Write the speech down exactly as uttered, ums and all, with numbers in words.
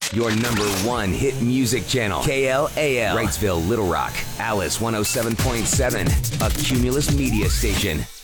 Your number one hit music channel. K L A L. Wrightsville, Little Rock. Alice one oh seven point seven. A Cumulus media station.